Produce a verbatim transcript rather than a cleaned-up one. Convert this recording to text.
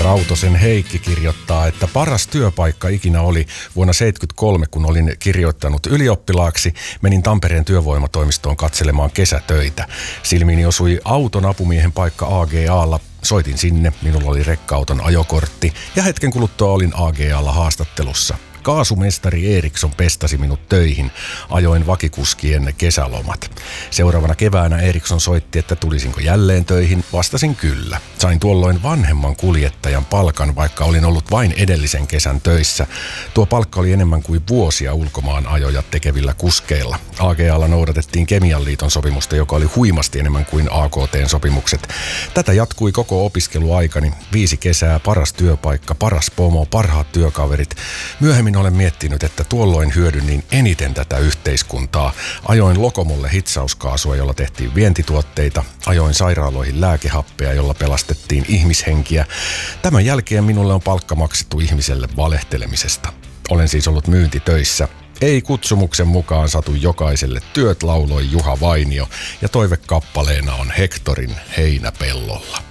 Rautosen Heikki kirjoittaa, että paras työpaikka ikinä oli vuonna seitsemänkymmentäkolme, kun olin kirjoittanut ylioppilaaksi. Menin Tampereen työvoimatoimistoon katselemaan kesätöitä. Silmiini osui auton apumiehen paikka A G A:lla. Soitin sinne, minulla oli rekka-auton ajokortti ja hetken kuluttua olin A G A:lla haastattelussa. Kaasumestari Eriksson pestasi minut töihin. Ajoin vakikuskien kesälomat. Seuraavana keväänä Eriksson soitti, että tulisinko jälleen töihin. Vastasin kyllä. Sain tuolloin vanhemman kuljettajan palkan, vaikka olin ollut vain edellisen kesän töissä. Tuo palkka oli enemmän kuin vuosia ulkomaan ajoja tekevillä kuskeilla. A G A:lla noudatettiin Kemianliiton sopimusta, joka oli huimasti enemmän kuin A K T:n sopimukset. Tätä jatkui koko opiskeluaikani. Viisi kesää, paras työpaikka, paras pomo, parhaat työkaverit. Myöhemmin olen miettinyt, että tuolloin hyödynnin eniten tätä yhteiskuntaa. Ajoin Lokomolle hitsauskaasua, jolla tehtiin vientituotteita. Ajoin sairaaloihin lääkehappea, jolla pelastettiin ihmishenkiä. Tämän jälkeen minulle on palkka maksettu ihmiselle valehtelemisesta. Olen siis ollut myyntitöissä. Ei kutsumuksen mukaan satu jokaiselle työt, lauloi Juha Vainio, ja toivekappaleena on Hektorin Heinäpellolla.